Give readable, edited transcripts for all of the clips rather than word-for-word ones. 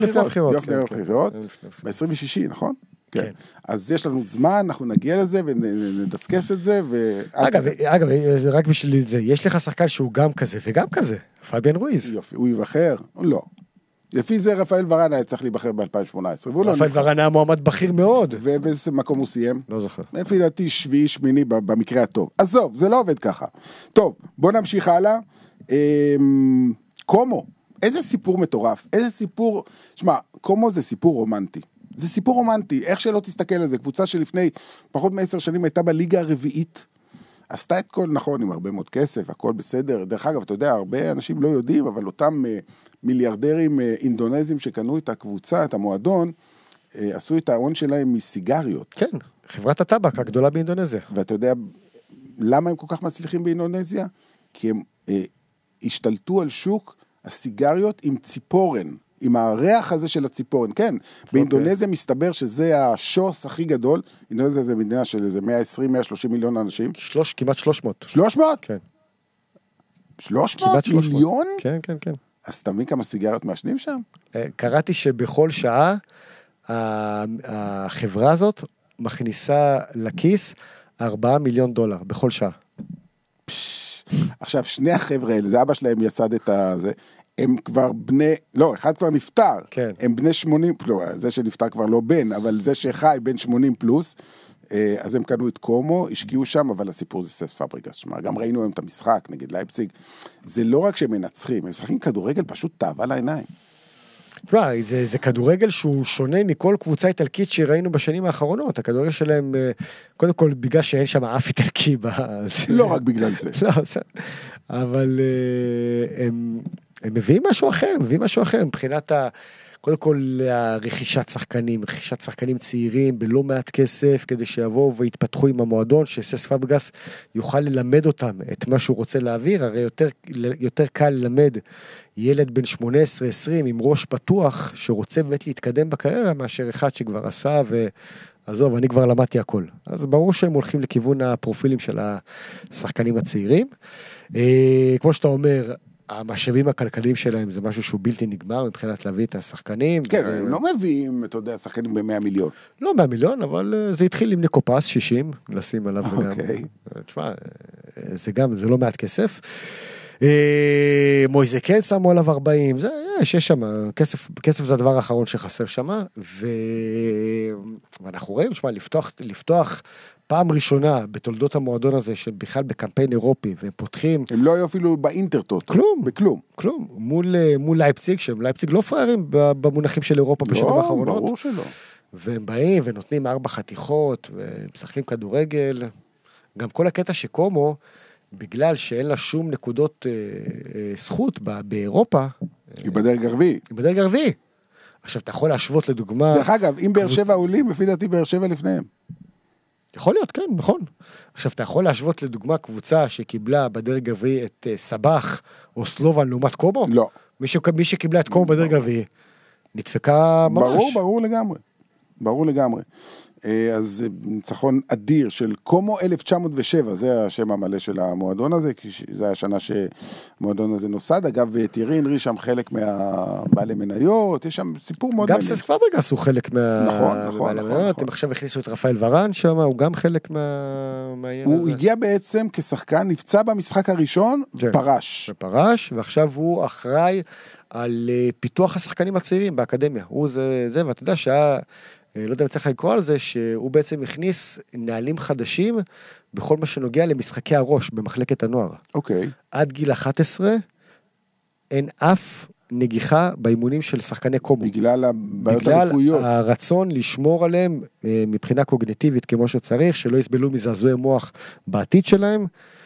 לפני הבחירות. לפני הבחירות, ב-26, נכון? כן. אז יש לנו זמן, אנחנו נגיע לזה ונדסקס את זה. אגב, רק בשביל זה, יש לך שחקן שהוא גם כזה וגם כזה, פאביאן רויז. יופי, הוא יבחר? לא. לפי זה רפאל ורן היה צריך להיבחר ב-2018. רפאל ורן היה מועמד בכיר מאוד. ובאיזה מקום הוא סיים? לא זוכר. לפי דעתי שביעי, שמיני במקרה הטוב. עזוב, זה לא עובד ככה. טוב, בוא נמשיך הלאה. קומו, איזה סיפור מטורף, איזה סיפור, שמע, קומו זה סיפור רומנטי. זה סיפור רומנטי, איך שלא תסתכל על זה, קבוצה שלפני פחות מ10 שנים הייתה בליגה הרביעית, עשתה את כל, נכון, עם הרבה מאוד כסף, הכל בסדר, דרך אגב, אתה יודע, הרבה אנשים לא יודעים, אבל אותם מיליארדרים אינדונזים שקנו את הקבוצה, את המועדון, עשו את ההון שלהם מסיגריות. כן, חברת הטבק הגדולה באינדונזיה. ואתה יודע, למה הם כל כך מצליחים באינדונזיה? כי הם השתלטו על שוק הסיגריות עם ציפורן, עם הריח הזה של הציפורן, כן, באינדונזיה מסתבר שזה השוס הכי גדול, אינדונזיה זה מדינה של איזה 120-130 מיליון אנשים. כמעט 300. 300? כן. 300 מיליון? כן, כן, כן. אז אתה מבין כמה סיגריות מעשנים שם? קראתי שבכל שעה, החברה הזאת מכניסה לכיס $4 מיליון בכל שעה. עכשיו, שני החבר'ה האלה, זה אבא שלהם יסד את זה, הם כבר בני, לא, אחד כבר נפטר, כן. הם בני 80, לא, זה שנפטר כבר לא בן, אבל זה שחי בן 80 פלוס, אז הם קנו את קומו, השקיעו שם, אבל הסיפור זה סס פאבריקס, שמה, גם ראינו היום את המשחק נגד לייפציג, זה לא רק שהם מנצחים, הם משחקים כדורגל פשוט תאווה לעיניים. זה כדורגל שהוא שונה מכל קבוצה איטלקית שראינו בשנים האחרונות, הכדורגל שלהם, קודם כל בגלל שאין שם אף איטלקי, לא רק בגלל זה. לא, אבל הם מביאים משהו אחר, מבחינת קודם כל רכישת שחקנים צעירים בלא מעט כסף, כדי שיבואו ויתפתחו עם המועדון, שסס פאברגס יוכל ללמד אותם את מה שהוא רוצה להעביר, הרי יותר קל ללמד ילד בן 18-20 עם ראש פתוח, שרוצה באמת להתקדם בקריירה, מאשר אחד שכבר עשה ועזוב, אני כבר למדתי הכל. אז ברור שהם הולכים לכיוון הפרופילים של השחקנים הצעירים. כמו שאתה אומר, המשאבים הכלכליים שלהם זה משהו שהוא בלתי נגמר מבחינת להביא את השחקנים. כן, הם לא מביאים, אתה יודע, שחקנים ב100 מיליון. לא 100 מיליון, אבל זה התחיל עם ניקופס 60, לשים עליו זה גם. תשמע, זה לא מעט כסף. מויזה כן שמו עליו 40, יש שם, כסף זה הדבר האחרון שחסר שם, ואנחנו רואים, תשמע, לפתוח פעם ראשונה בתולדות המועדון הזה, שבכלל בקמפיין אירופי, והם פותחים... הם לא היו אפילו באינטרטוט. כלום. מול לייפציג, שהם לייפציג לא פראיירים במונחים של אירופה בשנים האחרונות. לא, ברור שלא. והם באים ונותנים 4 חתיכות, ומשחקים כדורגל. גם כל הקטע שקומו, בגלל שאין לה שום נקודות זכות באירופה... היא בדרג הרביעי. עכשיו, אתה יכול להשוות לדוגמה... דרך אגב, אם באר שבע עולים, לפי דעתי באר שבע לפניהם. יכול להיות, כן, נכון. עכשיו, אתה יכול להשוות לדוגמה קבוצה שקיבלה בדרג הרביעי את סבח או סלובן לעומת קומו? לא. מי שקיבלה את קומו בדרג הרביעי, נדפקה ממש. ברור לגמרי. אז ניצחון אדיר של קומו 1907, זה השם המלא של המועדון הזה, כי זה היה השנה שהמועדון הזה נוסד, אגב, תירי הנרי שם חלק מהבעלי מניות, יש שם סיפור מאוד... גם סס פאברגס הוא חלק מהבעלי מניות, הם עכשיו הכניסו את רפאל ורן שם, הוא גם חלק מהעניין הזה. הוא הגיע בעצם כשחקן, נפצע במשחק הראשון, פרש, ועכשיו הוא אחראי על פיתוח השחקנים הצעירים באקדמיה, הוא זה, ואתה יודע שהיה... לא יודע אם צריך לקרוא על זה, שהוא בעצם הכניס נהלים חדשים בכל מה שנוגע למשחקי הראש במחלקת הנוער. אוקיי. עד גיל 11 אין אף נגיחה באימונים של שחקני קומו. בגלל הבעיות הרפואיות. בגלל הרצון לשמור עליהם מבחינה קוגניטיבית כמו שצריך, שלא יסבלו מזעזועי מוח בעתיד שלהם.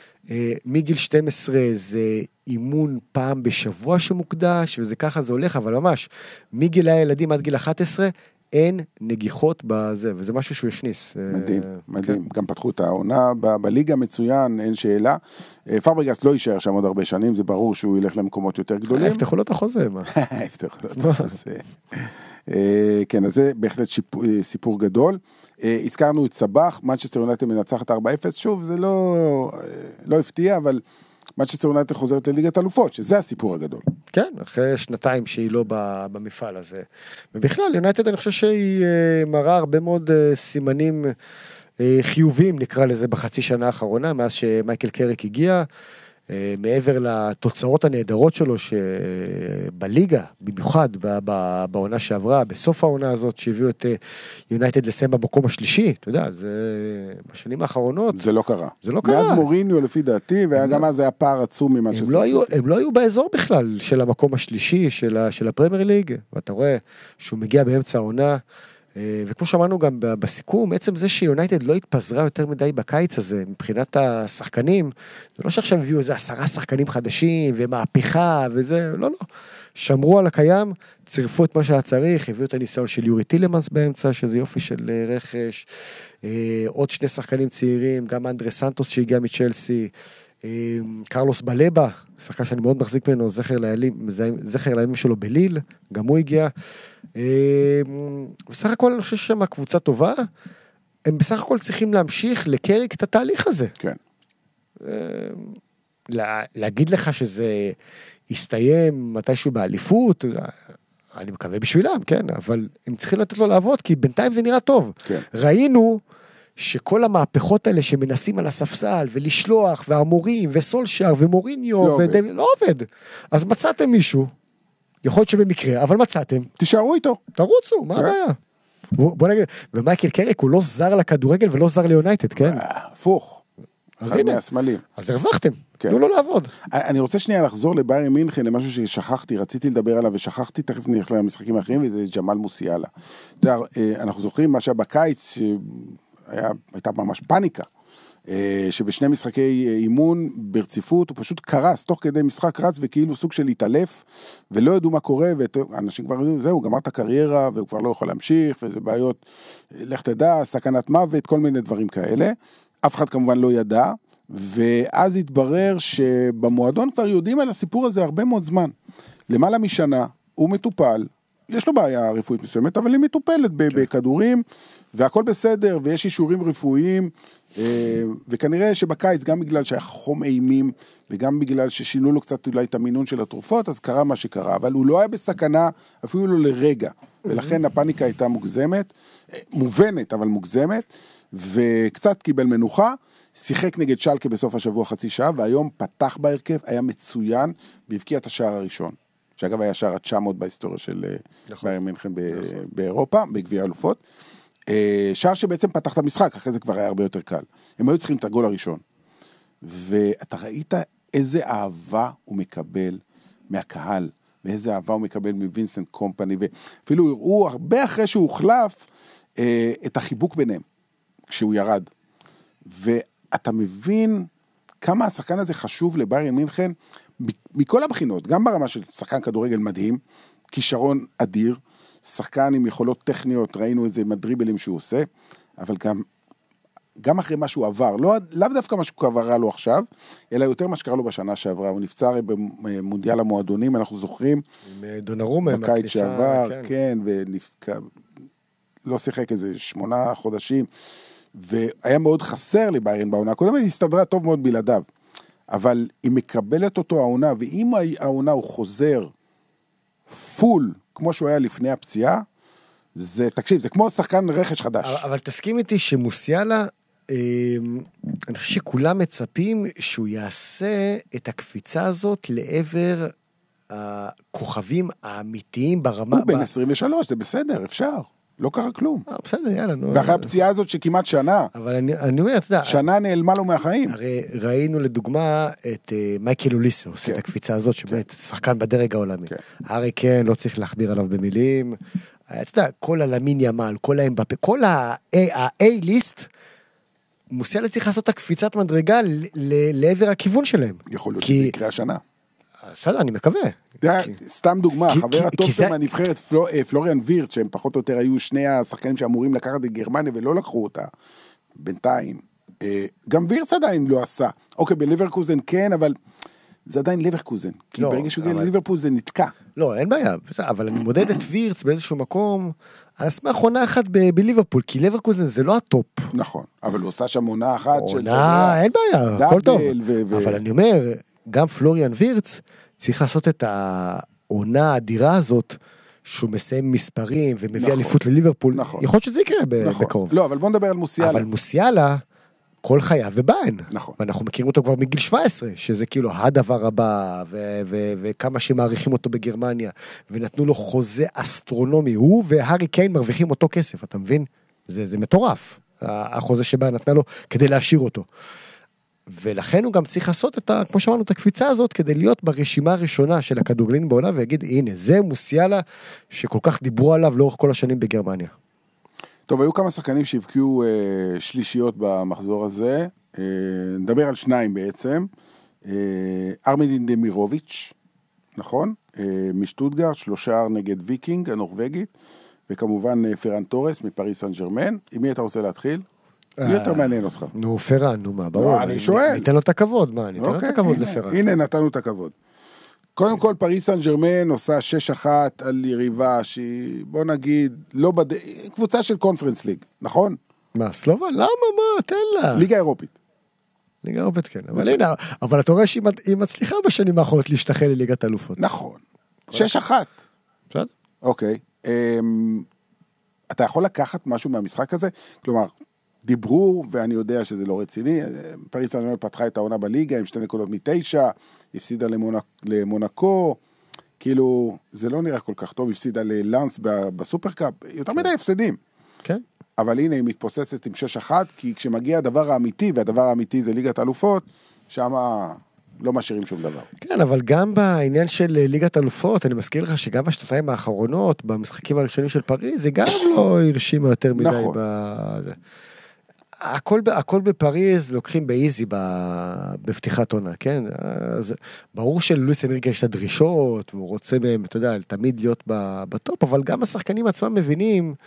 מגיל 12 זה אימון פעם בשבוע שמוקדש, וזה ככה זה הולך, אבל ממש, מגיל הילדים עד גיל 11, אין נגיחות בזה, וזה משהו שהוא הכניס. מדהים. גם פתחו את העונה בליגה מצוין, אין שאלה. פאברגס לא יישאר שם עוד הרבה שנים, זה ברור שהוא ילך למקומות יותר גדולים. הבטחו לו את החוזה, מה? הבטחו לו את החוזה. כן, אז זה בהחלט סיפור גדול. הזכרנו את סבח, מנצ'סטר יונייטד מנצחת 4-0, שוב, זה לא הפתיע, אבל מנצ'סטר יונייטד חוזרת לליגת אלופות, שזה הסיפור הגדול. כן, אחרי שנתיים שהיא לא במפעל הזה. ובכלל, יונייטד אני חושב שהיא מראה הרבה מאוד סימנים חיוביים, נקרא לזה, בחצי שנה האחרונה, מאז שמייקל קריק הגיע, מעבר לתוצאות הנהדרות שלו שבליגה, במיוחד בעונה שעברה, בסוף העונה הזאת שהביאו את יונייטד לסיים במקום השלישי, אתה יודע, זה בשנים האחרונות. זה לא קרה. זה לא קרה. מאז מוריניו לפי דעתי, וגם אז היה פער עצום ממה הם לא היו באזור בכלל של המקום השלישי של הפרמייר ליג, ואתה רואה שהוא מגיע באמצע העונה, וכמו שאמרנו גם בסיכום, עצם זה שיונייטד לא התפזרה יותר מדי בקיץ הזה, מבחינת השחקנים, זה לא שעכשיו הביאו איזה 10 שחקנים חדשים, ומהפכה וזה, לא. שמרו על הקיים, צירפו את מה שהיה צריך, הביאו את הניסיון של יורי טילמנס באמצע, שזה יופי של רכש, עוד 2 שחקנים צעירים, גם אנדרה סנטוס שהגיע מצ'לסי, קרלוס בלבה, שחקן שאני מאוד מחזיק ממנו, זכר לימים שלו בליל, גם הוא הגיע. בסך הכל אני חושב ששם הקבוצה טובה, הם בסך הכל צריכים להמשיך לקריק את התהליך הזה. כן. להגיד לך שזה יסתיים מתישהו באליפות, אני מקווה בשבילם, כן, אבל הם צריכים לתת לו לעבוד, כי בינתיים זה נראה טוב. כן. ראינו שכל המהפכות האלה שמנסים על הספסל, ולשלוח, והמורים, וסולשר, ומוריניו, לא עובד. אז מצאתם מישהו, יכול להיות שבמקרה, אבל מצאתם. תישארו איתו. תרוצו, מה הבעיה? בוא נגיד, ומייקל קריק הוא לא זר לכדורגל ולא זר ליונייטד, כן? הפוך. אז הנה, אז הרווחתם, תנו לו לעבוד. אני רוצה שנייה לחזור לביירן מינכן, למשהו ששכחתי, רציתי לדבר עליו ושכחתי, תכף נלך למשחקים האחרים, וזה ג'מאל מוסיאלה. אנחנו זוכרים מה שהיה בקיץ, הייתה ממש פאניקה, שבשני משחקי אימון ברציפות, הוא פשוט קרס, תוך כדי משחק רץ וכאילו סוג של התעלף, ולא ידעו מה קורה, ואנשים כבר ידעו, זהו, גמר את הקריירה, והוא כבר לא יכול להמשיך, וזה בעיות, לך תדע, סכנת מוות, כל מיני דברים כאלה. אף אחד כמובן לא ידע, ואז התברר שבמועדון כבר יודעים על הסיפור הזה הרבה מאוד זמן. למעלה משנה, הוא מטופל, יש לו בעיה רפואית מסוימת, אבל היא מטופלת בכדורים, והכל בסדר, ויש אישורים רפואיים, וכנראה שבקיץ, גם בגלל שהיה חום אימים, וגם בגלל ששינו לו קצת אולי את המינון של התרופות, אז קרה מה שקרה, אבל הוא לא היה בסכנה, אפילו לא לרגע, ולכן הפאניקה הייתה מוגזמת, מובנת, אבל מוגזמת, וקצת קיבל מנוחה, שיחק נגד שלקה בסוף השבוע חצי שעה, והיום פתח בהרכב, היה מצוין, והבקיע את השער הראשון, שאגב היה שער 900 בהיסטוריה של ביירן מינכן באירופה, בגביע האלופות, שער שבעצם פתח את המשחק, אחרי זה כבר היה הרבה יותר קל. הם היו צריכים את הגול הראשון. ואתה ראית איזה אהבה הוא מקבל מהקהל, ואיזה אהבה הוא מקבל מווינסנט קומפני, ואפילו הראו הרבה אחרי שהוא הוחלף, את החיבוק ביניהם, כשהוא ירד. ואתה מבין כמה השחקן הזה חשוב לביירן מינכן, מכל הבחינות, גם ברמה של שחקן כדורגל מדהים, כישרון אדיר, שחקן עם יכולות טכניות, ראינו את זה עם הדריבלים שהוא עושה, אבל גם אחרי מה שהוא עבר, לאו דווקא מה שקרה לו עכשיו, אלא יותר מה שקרה לו בשנה שעברה, הוא נפצע במונדיאל המועדונים, אנחנו זוכרים, דונרומה, בקיץ שעבר, כן, לא שיחק איזה 8 חודשים, והיה מאוד חסר לביירן בעונה הקודמת, היא הסתדרה טוב מאוד בלעדיו, אבל היא מקבלת אותו העונה, ואם העונה הוא חוזר פול, כמו שהוא היה לפני הפציעה, תקשיב, זה כמו שחקן רכש חדש. אבל תסכים איתי שמוסיאלה, אני חושב שכולם מצפים שהוא יעשה את הקפיצה הזאת לעבר הכוכבים האמיתיים ברמה. הוא בן 23, זה בסדר, אפשר. לא קרה כלום. בסדר, יאללה. ואחרי הפציעה הזאת שכמעט שנה. אבל אני אומר, אתה יודע. שנה נעלמה לו מהחיים. הרי ראינו לדוגמה את מייקל אוליסו, עושה את הקפיצה הזאת, שבאמת שחקן בדרג העולמי. הרי כן, לא צריך להכביר עליו במילים. אתה יודע, כל הלמין ימל, כל האמבפה, כל ה-A-ליסט, מוסיאלה צריך לעשות את הקפיצת מדרגה לעבר הכיוון שלהם. יכול להיות שזה יקרה השנה. בסדר, אני מקווה. סתם דוגמה, חבר הטוב של מהנבחרת פלוריאן וירץ, שהם פחות או יותר היו שני השחקנים שאמורים לקחת את גרמניה ולא לקחו אותה, בינתיים. גם וירץ עדיין לא עשה. אוקיי, בליברקוזן כן, אבל זה עדיין ליברקוזן. כי ברגע שהוא הגיע לליברפול זה נתקע. לא, אין בעיה, אבל אני מודד את וירץ באיזשהו מקום, על אסמך עונה אחת בליברפול, כי ליברקוזן זה לא הטופ. נכון, אבל הוא עושה שם עונה אחת. עונה, אין בעיה, הכל טוב. אבל אני אומר, גם פלוריאן וירץ צריך לעשות את העונה האדירה הזאת, שהוא מסיים מספרים ומביא אליפות לליברפול, יכול להיות שזה יקרה בקרוב. לא, אבל בוא נדבר על מוסיאלה. אבל מוסיאלה, כל חייו וביין. נכון. ואנחנו מכירים אותו כבר מגיל 17, שזה כאילו הדבר הבא, וכמה שמעריכים אותו בגרמניה, ונתנו לו חוזה אסטרונומי, הוא והארי קיין מרוויחים אותו כסף, אתה מבין? זה מטורף, החוזה שבה נתנה לו כדי להשאיר אותו. ולכן הוא גם צריך לעשות כמו שאמרנו, את הקפיצה הזאת, כדי להיות ברשימה הראשונה של הכדורגלנים בעולם, ויגיד, הנה, זה מוסיאלה, שכל כך דיברו עליו לאורך כל השנים בגרמניה. טוב, היו כמה שחקנים שהבקיעו שלישיות במחזור הזה, נדבר על שניים בעצם, ארמדין דמירוביץ', נכון? משטוטגרט, 3 נגד ויקינג, הנורווגית, וכמובן פרן טורס מפריס סן ז'רמן. עם מי אתה רוצה להתחיל? מי יותר מעניין אותך? נו, פרן, נו מה, ברור. אני שואל. ניתן לו את הכבוד, מה? ניתן לו את הכבוד לפרן. הנה, נתנו את הכבוד. קודם כל, פריס סן ז'רמן עושה 6-1 על יריבה שהיא, בוא נגיד, קבוצה של קונפרנס ליג, נכון? מה, סלובה? למה? מה? תן לה. ליגה אירופית. ליגה אירופית, כן. אבל הנה, אבל אתה רואה שהיא מצליחה בשנים האחרונות להשתחל לליגת אלופות. נכון. 6-1. בסדר? אוקיי. אתה יכול לקחת משהו מהמשחק הזה? כלומר, דיברו, ואני יודע שזה לא רציני, פריס סן ז'רמן פתחה את העונה בליגה עם 2 נקודות מ9, הפסידה למונקו, כאילו, זה לא נראה כל כך טוב, הפסידה ללאנס בסופרקאפ, יותר מדי הפסדים. כן. אבל הנה, היא מתפוססת עם 6-1, כי כשמגיע הדבר האמיתי, והדבר האמיתי זה ליגת אלופות, שם לא משאירים שום דבר. כן, אבל גם בעניין של ליגת אלופות, אני מזכיר לך שגם בשנתיים האחרונות, במשחקים הראשונים של פריז, זה גם לא הרשימה יותר מדי. נכון. הכל בפריז לוקחים באיזי בפתיחת עונה, כן? אז ברור שלואיס אנריקה יש את הדרישות, והוא רוצה מהם, אתה יודע, תמיד להיות בטופ, אבל גם השחקנים עצמם מבינים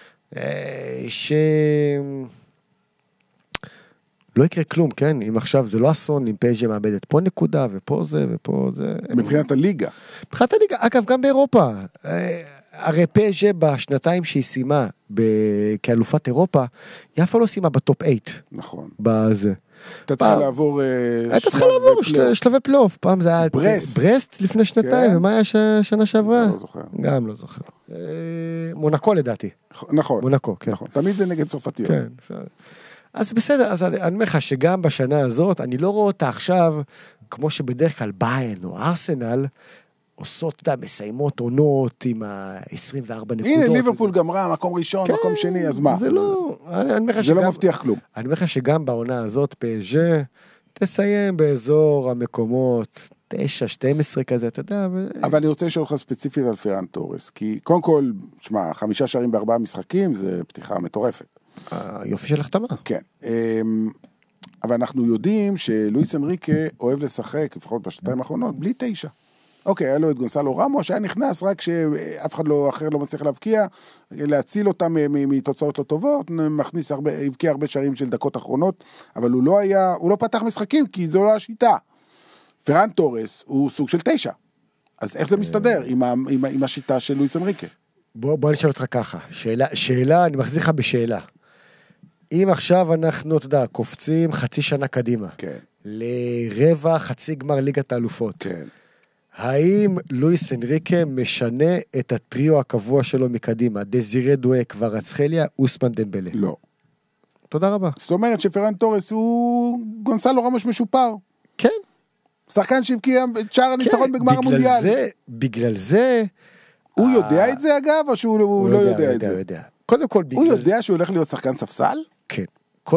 לא יקרה כלום, כן? אם עכשיו זה לא אסון, אם פז'ה מאבדת פה נקודה, ופה זה, ופה זה. מבחינת הליגה. מבחינת הליגה, אגב, גם באירופה. הרי פז'ה בשנתיים שהיא סיימה כאלופת אירופה, היא אף פעם לא סיימה בטופ 8. נכון. בזה. אתה צריכה לעבור אתה צריכה לעבור שלבי פלייאוף. פעם זה היה ברסט לפני שנתיים, ומה היה שנה שעברה? לא זוכר. גם לא זוכר. מונקו לדעתי. נכון. מונקו, כן. תמיד זה נגד צרפתיות. כן, אז בסדר, אז אני אומר לך שגם בשנה הזאת, אני לא רואה אותה עכשיו, כמו שבדרך כלל ביירן או ארסנל, עושות, מסיימות עונות עם ה-24 נקודות. הנה, ליברפול גמרה, מקום ראשון, מקום שני, אז מה? זה לא, זה לא מבטיח כלום. אני אומר לך שגם בעונה הזאת, פז'ה, תסיים באזור המקומות, 9-12 כזה, אתה יודע. אבל אני רוצה לשאול אותך ספציפית על פרן טורס, כי קודם כל, שמע, 5 שערים ב4 משחקים, זה פתיחה מטורפת. יופי של החתמה. כן. אבל אנחנו יודעים שלואיס אנריקה אוהב לשחק, לפחות בשנתיים האחרונות, בלי 9. אוקיי, היה לו את גונסלו רמוס, שהיה נכנס רק שאף אחד אחר לא מצליח להבקיע, להציל אותם מתוצאות לא טובות, הבקיע הרבה שערים של דקות אחרונות, אבל הוא לא פתח משחקים, כי זו לא השיטה. פרן טורס הוא סוג של 9. אז איך זה מסתדר עם השיטה של לואיס אנריקה? בוא נשאל אותך ככה, שאלה, אני מחזיר לך בשאלה. אם עכשיו אנחנו, אתה יודע, קופצים חצי שנה קדימה, כן. לרבע חצי גמר ליגת האלופות, כן. האם לואיס אנריקה משנה את הטריו הקבוע שלו מקדימה? דזירה דואה, קווארצחליה, אוסמן דמבלה. לא. תודה רבה. זאת אומרת שפרן טורס הוא גונסלו רמוס משופר. כן. שחקן שהבקיע את שער הניצחון בגמר המונדיאל. בגלל זה... הוא יודע את זה אגב, או שהוא לא יודע את זה? הוא יודע. קודם כל, הוא יודע שהוא הולך להיות שחקן ספסל? כן.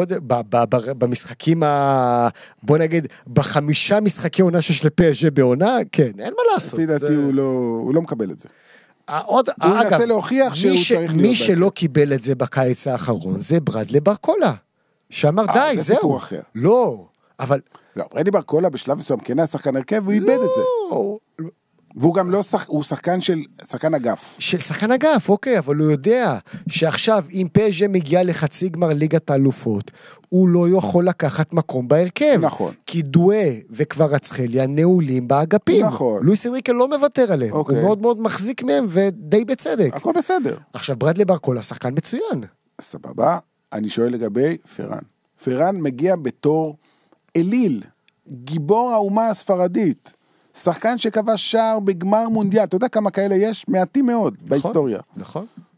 במשחקים בוא נגיד, ב5 משחקי עונה שיש לפז'ה בעונה, כן, אין מה לעשות. לפי דעתי הוא לא מקבל את זה. הוא ינסה להוכיח שהוא צריך להיות. מי שלא קיבל את זה בקיץ האחרון, זה ברדלי ברקולה, שאמר די, זה זהו. סיפור אחר. לא, אבל... לא, ברדלי ברקולה בשלב מסוים, כן היה שחקן הרכב, והוא איבד את זה. והוא גם לא, הוא שחקן אגף. של שחקן אגף, אוקיי, אבל הוא יודע שעכשיו אם פז'ה מגיע לחצי גמר ליגת האלופות, הוא לא יכול לקחת מקום בהרכב. נכון. כי דואה וקווארצחליה נעולים באגפים. נכון. לואיס אנריקה לא מוותר עליהם. אוקיי. הוא מאוד מאוד מחזיק מהם ודי בצדק. הכל בסדר. עכשיו ברדלי ברקולה, שחקן מצוין. סבבה, אני שואל לגבי פרן. פרן מגיע בתור אליל. גיבור האומה הספרדית, שחקן שכבש שער בגמר מונדיאל, אתה יודע כמה כאלה יש? מעטים מאוד בהיסטוריה. נכון.